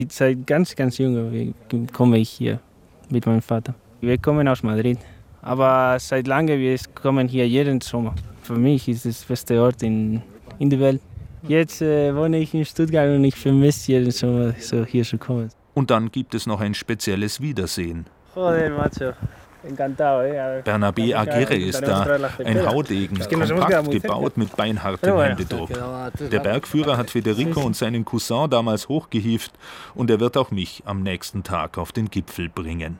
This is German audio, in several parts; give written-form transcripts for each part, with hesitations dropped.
Seit ganz jung komme ich hier mit meinem Vater. Wir kommen aus Madrid, aber seit langem wir kommen hier jeden Sommer. Für mich ist es der beste Ort in der Welt. Jetzt wohne ich in Stuttgart und ich vermisse jeden Sommer so hier zu kommen. Und dann gibt es noch ein spezielles Wiedersehen. Joder, macho. Encantado, Bernabé Aguirre ist da, ein Haudegen, kompakt gebaut mit beinhartem Händedruck. Der Bergführer hat Federico und seinen Cousin damals hochgehievt und er wird auch mich am nächsten Tag auf den Gipfel bringen.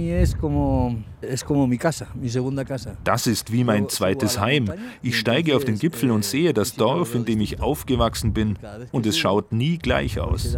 Das ist wie mein zweites Heim. Ich steige auf den Gipfel und sehe das Dorf, in dem ich aufgewachsen bin, und es schaut nie gleich aus.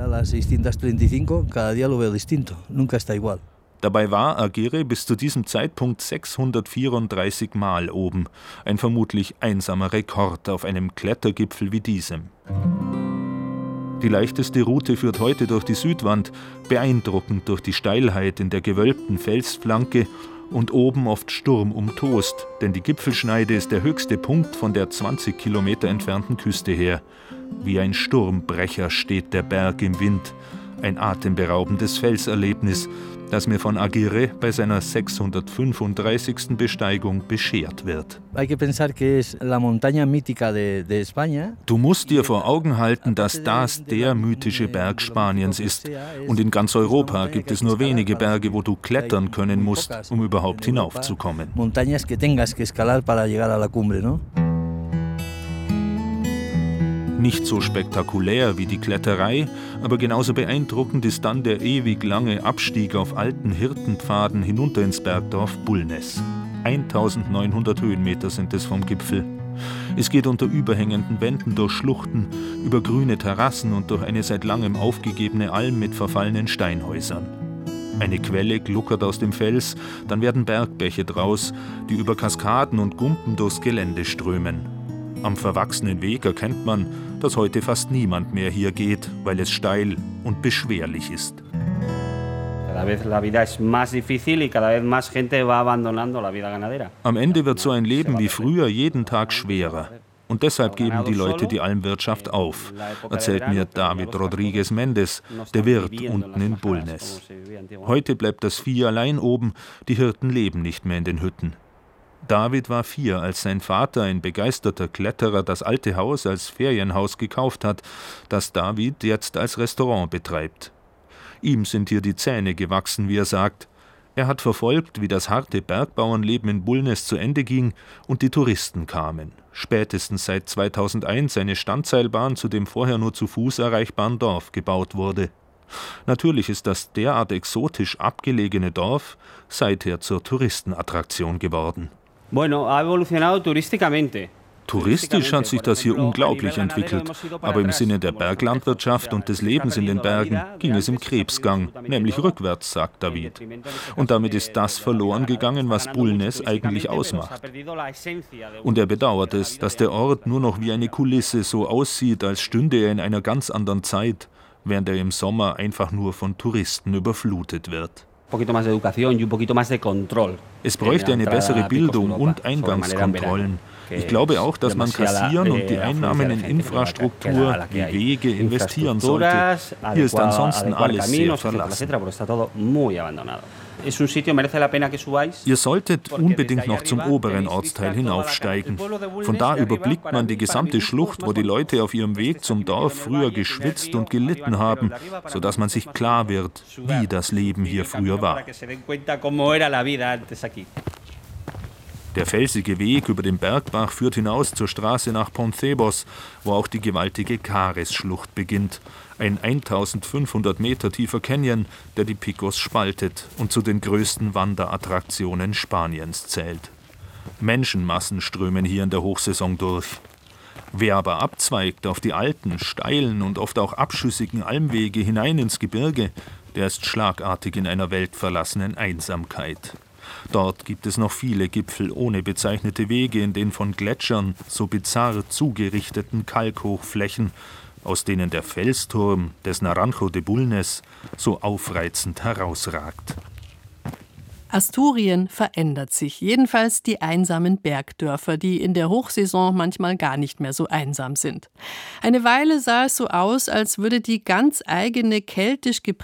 Dabei war Aguirre bis zu diesem Zeitpunkt 634 Mal oben. Ein vermutlich einsamer Rekord auf einem Klettergipfel wie diesem. Die leichteste Route führt heute durch die Südwand, beeindruckend durch die Steilheit in der gewölbten Felsflanke und oben oft sturmumtost, denn die Gipfelschneide ist der höchste Punkt von der 20 Kilometer entfernten Küste her. Wie ein Sturmbrecher steht der Berg im Wind. Ein atemberaubendes Felserlebnis, das mir von Aguirre bei seiner 635. Besteigung beschert wird. Du musst dir vor Augen halten, dass das der mythische Berg Spaniens ist. Und in ganz Europa gibt es nur wenige Berge, wo du klettern können musst, um überhaupt hinaufzukommen. Nicht so spektakulär wie die Kletterei, aber genauso beeindruckend ist dann der ewig lange Abstieg auf alten Hirtenpfaden hinunter ins Bergdorf Bulnes. 1900 Höhenmeter sind es vom Gipfel. Es geht unter überhängenden Wänden durch Schluchten, über grüne Terrassen und durch eine seit langem aufgegebene Alm mit verfallenen Steinhäusern. Eine Quelle gluckert aus dem Fels, dann werden Bergbäche draus, die über Kaskaden und Gumpen durchs Gelände strömen. Am verwachsenen Weg erkennt man, dass heute fast niemand mehr hier geht, weil es steil und beschwerlich ist. Am Ende wird so ein Leben wie früher jeden Tag schwerer. Und deshalb geben die Leute die Almwirtschaft auf, erzählt mir David Rodríguez Méndez, der Wirt unten in Bulnes. Heute bleibt das Vieh allein oben, die Hirten leben nicht mehr in den Hütten. David war 4, als sein Vater, ein begeisterter Kletterer, das alte Haus als Ferienhaus gekauft hat, das David jetzt als Restaurant betreibt. Ihm sind hier die Zähne gewachsen, wie er sagt. Er hat verfolgt, wie das harte Bergbauernleben in Bulnes zu Ende ging und die Touristen kamen. Spätestens seit 2001 eine Standseilbahn zu dem vorher nur zu Fuß erreichbaren Dorf gebaut wurde. Natürlich ist das derart exotisch abgelegene Dorf seither zur Touristenattraktion geworden. Touristisch hat sich das hier unglaublich entwickelt, aber im Sinne der Berglandwirtschaft und des Lebens in den Bergen ging es im Krebsgang, nämlich rückwärts, sagt David. Und damit ist das verloren gegangen, was Bulnes eigentlich ausmacht. Und er bedauert es, dass der Ort nur noch wie eine Kulisse so aussieht, als stünde er in einer ganz anderen Zeit, während er im Sommer einfach nur von Touristen überflutet wird. Es bräuchte eine bessere Bildung und Eingangskontrollen. Ich glaube auch, dass man kassieren und die Einnahmen in Infrastruktur wie Wege investieren sollte. Hier ist ansonsten alles sehr verlassen. Ihr solltet unbedingt noch zum oberen Ortsteil hinaufsteigen. Von da überblickt man die gesamte Schlucht, wo die Leute auf ihrem Weg zum Dorf früher geschwitzt und gelitten haben, sodass man sich klar wird, wie das Leben hier früher war. Der felsige Weg über den Bergbach führt hinaus zur Straße nach Poncebos, wo auch die gewaltige Cares-Schlucht beginnt. Ein 1500 Meter tiefer Canyon, der die Picos spaltet und zu den größten Wanderattraktionen Spaniens zählt. Menschenmassen strömen hier in der Hochsaison durch. Wer aber abzweigt auf die alten, steilen und oft auch abschüssigen Almwege hinein ins Gebirge, der ist schlagartig in einer weltverlassenen Einsamkeit. Dort gibt es noch viele Gipfel ohne bezeichnete Wege in den von Gletschern so bizarr zugerichteten Kalkhochflächen, aus denen der Felsturm des Naranjo de Bulnes so aufreizend herausragt. Asturien verändert sich, jedenfalls die einsamen Bergdörfer, die in der Hochsaison manchmal gar nicht mehr so einsam sind. Eine Weile sah es so aus, als würde die ganz eigene keltisch geprägte